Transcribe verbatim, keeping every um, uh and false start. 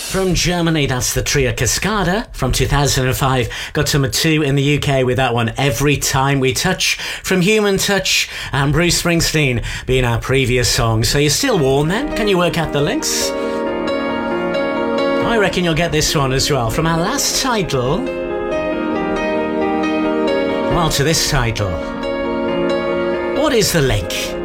From Germany, that's the trio Cascada from two thousand five. Got to number two in the U K with that one, Every Time We Touch, from Human Touch, and Bruce Springsteen being our previous song. So you're still warm then? Can you work out the links? I reckon you'll get this one as well. From our last title, well, to this title. What is the link?